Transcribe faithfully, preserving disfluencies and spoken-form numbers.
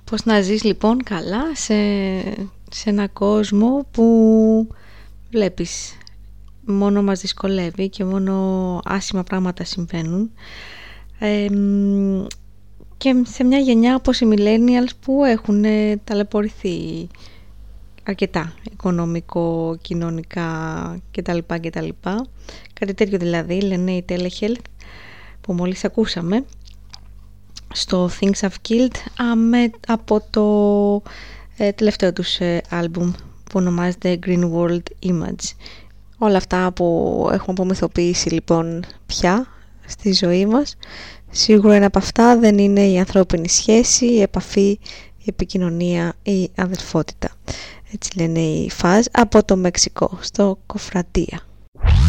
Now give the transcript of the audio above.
Πώς να ζεις λοιπόν καλά σε, σε ένα κόσμο που βλέπεις μόνο μας δυσκολεύει και μόνο άσχημα πράγματα συμβαίνουν, ε, και σε μια γενιά όπως οι millennials που έχουν ταλαιπωρηθεί αρκετά οικονομικό, κοινωνικά κτλ, κτλ. Κάτι τέτοιο δηλαδή λένε οι Telehealth που μόλις ακούσαμε στο Things Have Killed, α, με, από το ε, τελευταίο τους ε, άλμπουμ που ονομάζεται Green World Image. Όλα αυτά που έχουμε απομυθοποιήσει λοιπόν πια στη ζωή μας, σίγουρα ένα από αυτά δεν είναι η ανθρώπινη σχέση, η επαφή, η επικοινωνία, η αδελφότητα. Έτσι λένε οι Fuzz από το Μεξικό, στο Κοφραντία.